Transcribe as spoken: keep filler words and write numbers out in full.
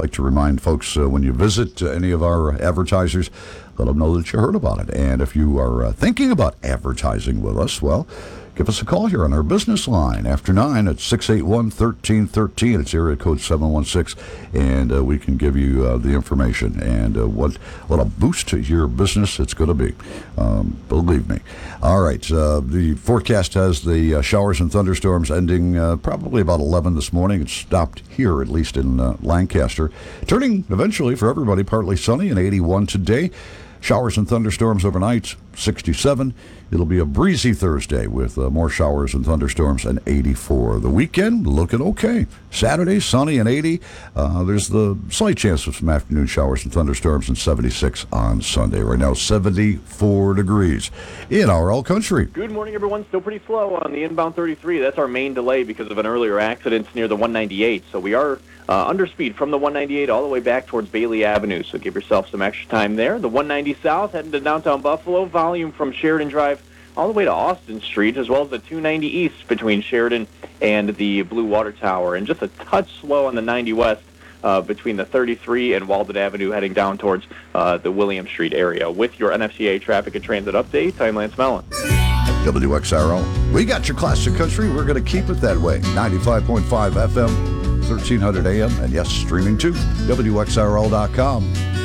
like to remind folks uh, when you visit uh, any of our advertisers, let them know that you heard about it. And if you are uh, thinking about advertising with us, well, give us a call here on our business line after nine at six eight one, one three one three. It's area code seven one six, and uh, we can give you uh, the information and uh, what, what a boost to your business it's going to be. Um, believe me. All right. Uh, the forecast has the uh, showers and thunderstorms ending uh, probably about eleven this morning. It stopped here, at least in uh, Lancaster. Turning eventually for everybody partly sunny and eighty-one today. Showers and thunderstorms overnight, sixty-seven. It'll be a breezy Thursday with uh, more showers and thunderstorms and eighty-four. The weekend looking okay. Saturday, sunny and eighty. Uh, there's the slight chance of some afternoon showers and thunderstorms and seventy-six on Sunday. Right now, seventy-four degrees in our all country. Good morning, everyone. Still pretty slow on the inbound thirty-three. That's our main delay because of an earlier accident near the one ninety-eight. So we are uh, under speed from the one ninety-eight all the way back towards Bailey Avenue. So give yourself some extra time there. The one ninety south heading to downtown Buffalo. Volume from Sheridan Drive all the way to Austin Street, as well as the two ninety east between Sheridan and the Blue Water Tower. And just a touch slow on the ninety west uh, between the thirty-three and Walden Avenue heading down towards uh, the William Street area. With your N F C A traffic and transit update, I'm Lance Mellon. W X R O. We got your classic country. We're going to keep it that way. ninety-five point five F M, thirteen hundred A M, and yes, streaming too, W X R L dot com.